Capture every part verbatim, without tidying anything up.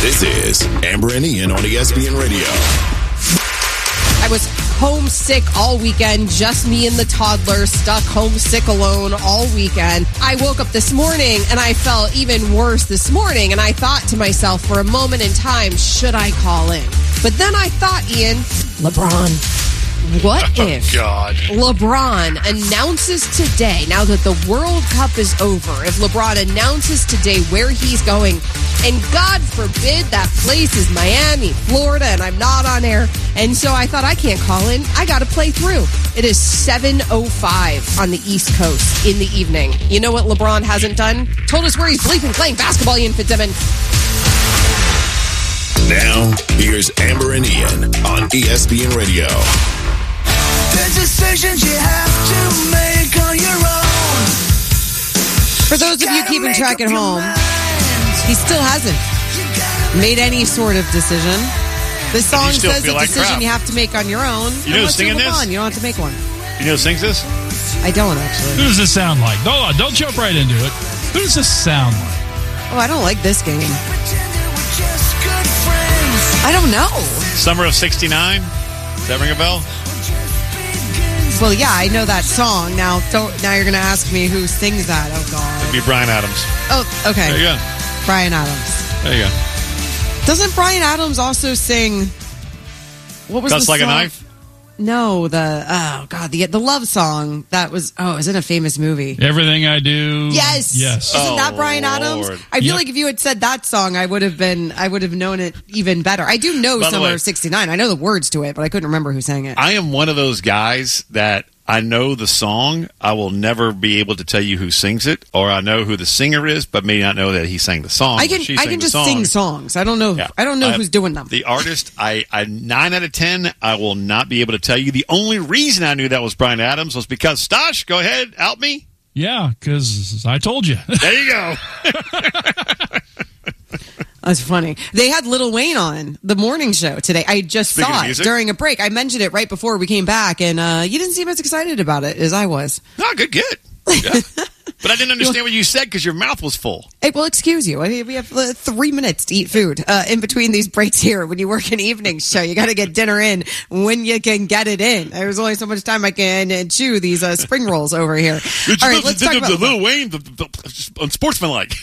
This is Amber and Ian on E S P N Radio. I was homesick all weekend, just me and the toddler, stuck homesick alone all weekend. I woke up this morning and I felt even worse this morning, and I thought to myself for a moment in time, should I call in? But then I thought, Ian, LeBron. What if oh, God. LeBron announces today, now that the World Cup is over, if LeBron announces today where he's going, and God forbid that place is Miami, Florida, and I'm not on air, and so I thought I can't call in, I got to play through. It is seven oh five on the East Coast in the evening. You know what LeBron hasn't done? Told us where he's bleeping playing basketball, Ian Fitzsimmons. Now, here's Amber and Ian on E S P N Radio. The decisions you have to make on your own. For those of you keeping track at home, he still hasn't made any sort of decision. This song says a like decision crap. you have to make on your own. You know who's singing this? On. You don't have to make one. You know who sings this? I don't, actually. Who does this sound like? No, don't jump right into it. Who does this sound like? Oh, I don't like this game. I don't know. Summer of sixty-nine? Does that ring a bell? Well, yeah, I know that song. Now, don't. Now you're going to ask me who sings that. Oh, God. It'd be Bryan Adams. Oh, okay. There you go. Bryan Adams. There you go. Doesn't Bryan Adams also sing? What was Cuts the Like song? a Knife? No, the oh god, the the love song that was oh, it was in a famous movie. Everything I Do. Yes, Yes. Isn't Oh, that Bryan Adams? Lord. I feel Yep. like if you had said that song, I would have been, I would have known it even better. I do know By the Summer way- of sixty-nine. I know the words to it, but I couldn't remember who sang it. I am one of those guys that I know the song. I will never be able to tell you who sings it, or I know who the singer is, but may not know that he sang the song. I can, She I sang can the just song. sing songs. I don't know. Yeah. I don't know I- who's doing them. The artist, I, I nine out of ten, I will not be able to tell you. The only reason I knew that was Bryan Adams was because Stosh, go ahead, out me. Yeah, because I told you. There you go. That's funny. They had Lil Wayne on the morning show today. I just Speaking saw of it music? during a break. I mentioned it right before we came back, and uh, you didn't seem as excited about it as I was. No, good, good. Yeah. But I didn't understand what you said because your mouth was full. Hey, well, excuse you. I mean, we have uh, three minutes to eat food uh, in between these breaks here. When you work an evening show, you got to get dinner in when you can get it in. There's only so much time I can uh, chew these uh, spring rolls over here. All right, let's talk about the Lil Wayne, the, the, the, unsportsmanlike.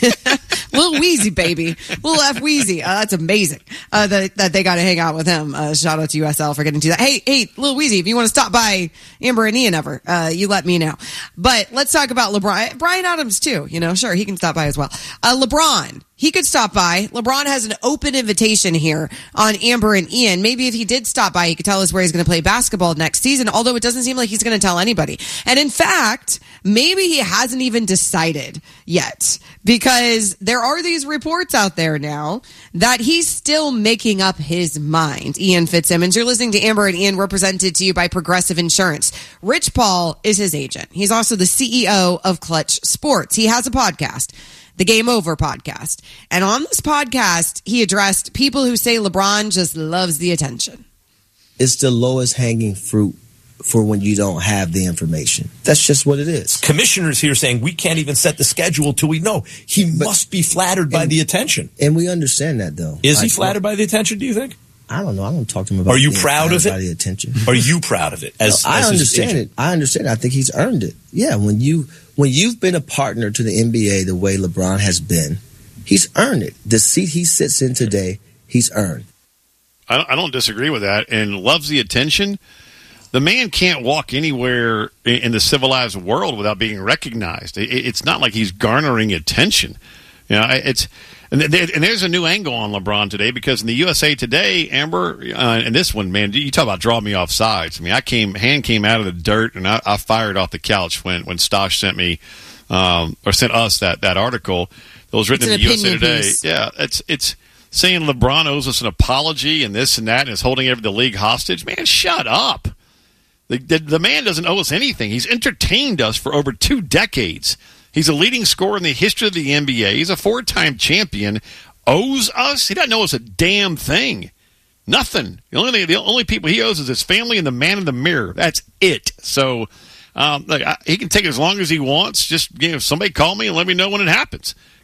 Lil Weezy, baby. Lil F Weezy. Uh, that's amazing uh, that, that they got to hang out with him. Uh, shout out to U S L for getting to that. Hey, hey, Lil Weezy, if you want to stop by Amber and Ian ever, uh, you let me know. But let's talk about LeBron. Bryan Adams, too. You know, sure, he can stop by as well. Uh, LeBron. He could stop by. LeBron has an open invitation here on Amber and Ian. Maybe if he did stop by, he could tell us where he's going to play basketball next season, although it doesn't seem like he's going to tell anybody. And in fact, maybe he hasn't even decided yet, because there are these reports out there now that he's still making up his mind. Ian Fitzsimmons, you're listening to Amber and Ian. We're presented to you by Progressive Insurance. Rich Paul is his agent. He's also the C E O of Clutch Sports. He has a podcast, the Game Over podcast. And on this podcast, he addressed people who say LeBron just loves the attention. It's the lowest hanging fruit for when you don't have the information. That's just what it is. Commissioners here saying we can't even set the schedule till we know. He But- must be flattered by and- the attention. And we understand that, though. Is he Like, flattered by the attention, do you think? I don't know. I don't talk to him about Are you being proud of flattered it? by the attention. Are you proud of it? As, No, I as his understand agent? it. I understand it. I think he's earned it. Yeah, when you when you've been a partner to the N B A the way LeBron has been, he's earned it. The seat he sits in today, he's earned. I don't, I don't disagree with that, and loves the attention. The man can't walk anywhere in, in the civilized world without being recognized. It, it's not like he's garnering attention. You know, it's and, there, and there's a new angle on LeBron today, because in the U S A Today, Amber, uh, and this one, man, you talk about draw me off sides. I mean, I came hand came out of the dirt, and I, I fired off the couch when when Stosh sent me um, or sent us that that article that was written It's in an the U S A opinion Today. piece. Yeah, it's it's. saying LeBron owes us an apology and this and that and is holding every, the league hostage. Man, shut up. The, the, the man doesn't owe us anything. He's entertained us for over two decades. He's a leading scorer in the history of the N B A. He's a four-time champion. Owes us? He doesn't owe us a damn thing. Nothing. The only the only people he owes is his family and the man in the mirror. That's it. So um, like, I, he can take it as long as he wants. Just, you know, somebody call me and let me know when it happens.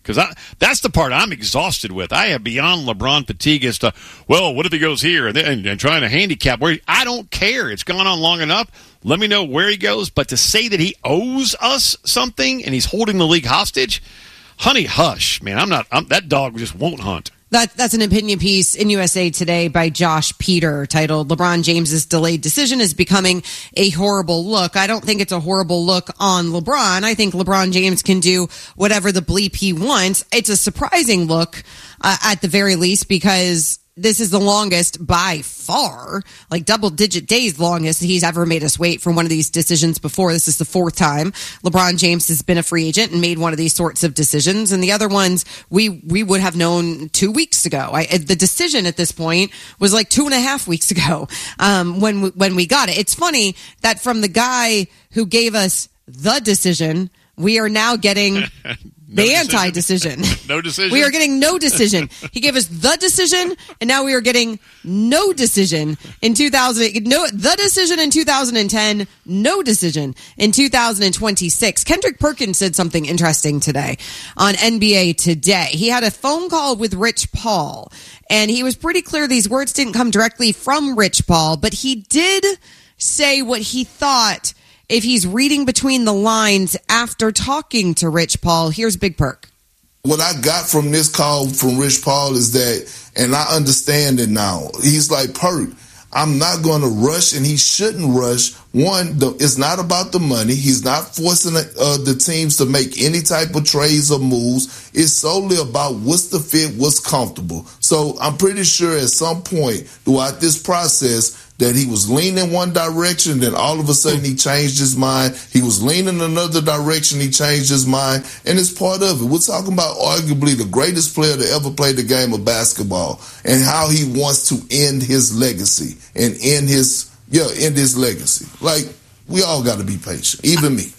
Because that's the part I'm exhausted with. I have beyond LeBron fatigue as to, well, what if he goes here and, and, and trying to handicap where he, I don't care. It's gone on long enough. Let me know where he goes. But to say that he owes us something and he's holding the league hostage, honey, hush, man. I'm not. I'm, that dog just won't hunt. That, that's an opinion piece in U S A Today by Josh Peter titled LeBron James's delayed decision is becoming a horrible look. I don't think it's a horrible look on LeBron. I think LeBron James can do whatever the bleep he wants. It's a surprising look uh, at the very least because this is the longest by far, like double digit days longest he's ever made us wait for one of these decisions before. This is the fourth time LeBron James has been a free agent and made one of these sorts of decisions. And the other ones we, we would have known two weeks ago. I, the decision at this point was like two and a half weeks ago, um, when, we, when we got it. It's funny that from the guy who gave us the decision, we are now getting No the decision. anti-decision. No decision. We are getting no decision. He gave us the decision, and now we are getting no decision in two thousand. No, the decision in two thousand ten, no decision in two thousand twenty-six. Kendrick Perkins said something interesting today on N B A Today. He had a phone call with Rich Paul, and he was pretty clear these words didn't come directly from Rich Paul, but he did say what he thought if he's reading between the lines after talking to Rich Paul. Here's Big Perk. What I got from this call from Rich Paul is that, and I understand it now, he's like, Perk, I'm not going to rush, and he shouldn't rush. One, the, it's not about the money. He's not forcing uh, the teams to make any type of trades or moves. It's solely about what's the fit, what's comfortable. So I'm pretty sure at some point throughout this process that he was leaning one direction, then all of a sudden he changed his mind. He was leaning another direction, he changed his mind, and it's part of it. We're talking about arguably the greatest player to ever play the game of basketball and how he wants to end his legacy and end his, yeah, end his legacy. Like, we all got to be patient, even me.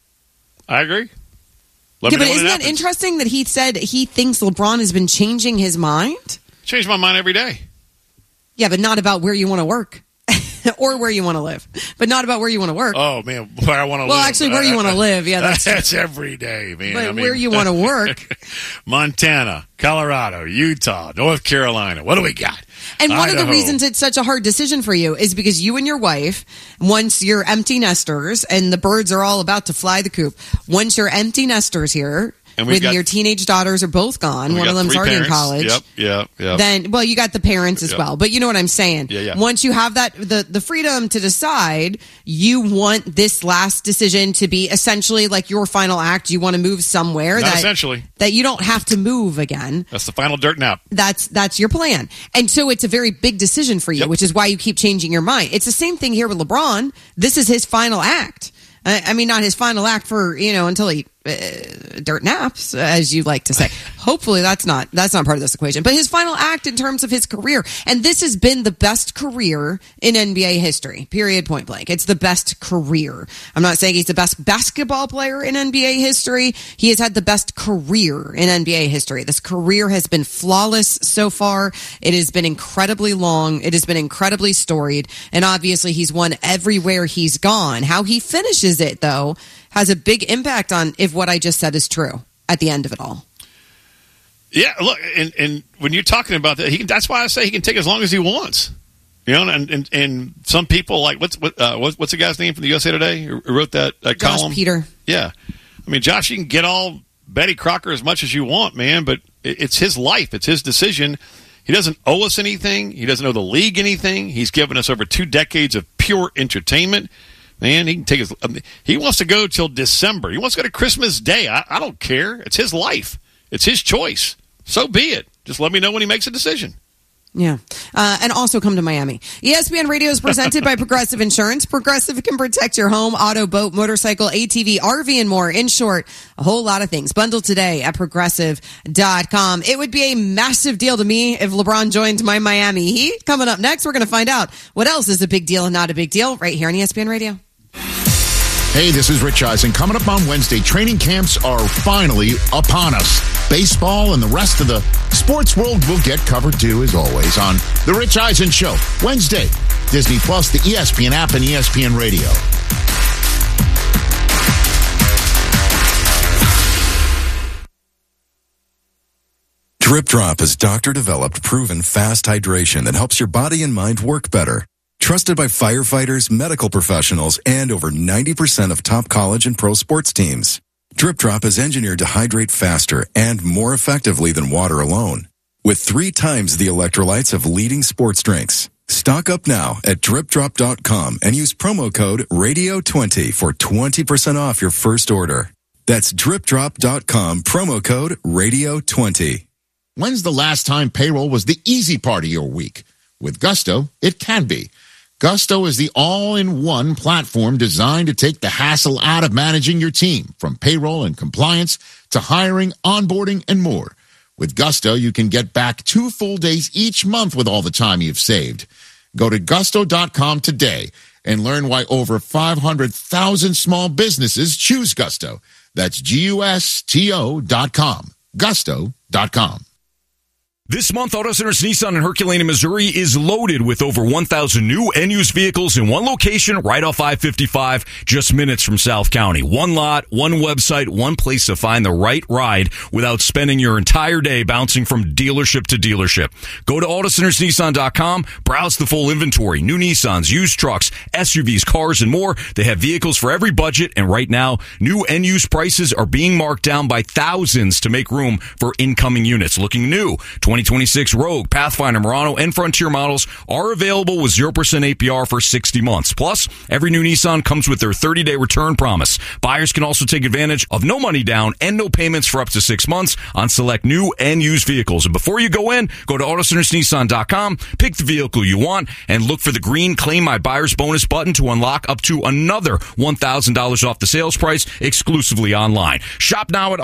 I agree. Let yeah, me but know when isn't it that happens. interesting that he said he thinks LeBron has been changing his mind? Change my mind every day. Yeah, but not about where you want to work. Or where you want to live, but not about where you want to work. Oh, man, where I want to well, live. actually, where you want to live. Yeah, that's, that's every day, man. but I mean, where you want to work. Montana, Colorado, Utah, North Carolina. What do we got? And one of Idaho. the reasons it's such a hard decision for you is because you and your wife, once you're empty nesters and the birds are all about to fly the coop, once you're empty nesters here, And we've when got- your teenage daughters are both gone, We one got of them's three already parents. in college. Yep, yep, yep. Then, well, you got the parents as Yep. well, but you know what I'm saying. Yeah, yeah. Once you have that, the the freedom to decide, you want this last decision to be essentially like your final act. You want to move somewhere Not that essentially. that you don't have to move again. That's the final dirt nap. That's that's your plan. And so it's a very big decision for you, Yep. which is why you keep changing your mind. It's the same thing here with LeBron. This is his final act. I, I mean, not his final act for, you know, until he uh, dirt naps, as you like to say. Hopefully that's not that's not part of this equation. But his final act in terms of his career. And this has been the best career in N B A history, period, point blank. It's the best career. I'm not saying he's the best basketball player in N B A history. He has had the best career in N B A history. This career has been flawless so far. It has been incredibly long. It has been incredibly storied. And obviously he's won everywhere he's gone. How he finishes it, though, has a big impact on if what I just said is true at the end of it all. Yeah, look, and, and when you're talking about that, he can, that's why I say he can take as long as he wants. You know, and and, and some people like what's what, uh, what's what's the guy's name from the U S A Today who wrote that, that Josh column? Peter. Yeah, I mean, Josh, you can get all Betty Crocker as much as you want, man, but it, it's his life, it's his decision. He doesn't owe us anything. He doesn't owe the league anything. He's given us over two decades of pure entertainment. Man, he can take his. I mean, he wants to go till December. He wants to go to Christmas Day. I, I don't care. It's his life. It's his choice. So be it. Just let me know when he makes a decision. Yeah. Uh, and also come to Miami. E S P N Radio is presented by Progressive Insurance. Progressive can protect your home, auto, boat, motorcycle, A T V, R V, and more. In short, a whole lot of things. Bundle today at progressive dot com. It would be a massive deal to me if LeBron joined my Miami Heat. Coming up next, we're going to find out what else is a big deal and not a big deal right here on E S P N Radio. Hey, this is Rich Eisen. Coming up on Wednesday, training camps are finally upon us. Baseball and the rest of the sports world will get covered too, as always, on The Rich Eisen Show. Wednesday, Disney Plus, the E S P N app, and E S P N Radio. Drip Drop is doctor-developed, proven fast hydration that helps your body and mind work better. Trusted by firefighters, medical professionals, and over ninety percent of top college and pro sports teams. Drip Drop is engineered to hydrate faster and more effectively than water alone, with three times the electrolytes of leading sports drinks. Stock up now at drip drop dot com and use promo code radio twenty for twenty percent off your first order. That's drip drop dot com, promo code radio twenty. When's the last time payroll was the easy part of your week? With Gusto, it can be. Gusto is the all-in-one platform designed to take the hassle out of managing your team, from payroll and compliance to hiring, onboarding, and more. With Gusto, you can get back two full days each month with all the time you've saved. Go to gusto dot com today and learn why over five hundred thousand small businesses choose Gusto. That's G U S T O dot com. gusto dot com. This month, Auto Centers Nissan in Herculaneum, Missouri is loaded with over one thousand new and used vehicles in one location right off I fifty-five, just minutes from South County. One lot, one website, one place to find the right ride without spending your entire day bouncing from dealership to dealership. Go to auto centers nissan dot com, browse the full inventory, new Nissans, used trucks, S U Vs, cars, and more. They have vehicles for every budget, and right now, new and used prices are being marked down by thousands to make room for incoming units. Looking new, twenty twenty-six Rogue, Pathfinder, Murano, and Frontier models are available with zero percent A P R for sixty months. Plus, every new Nissan comes with their thirty-day return promise. Buyers can also take advantage of no money down and no payments for up to six months on select new and used vehicles. And before you go in, go to auto centers nissan dot com, pick the vehicle you want, and look for the green Claim My Buyer's Bonus button to unlock up to another one thousand dollars off the sales price exclusively online. Shop now at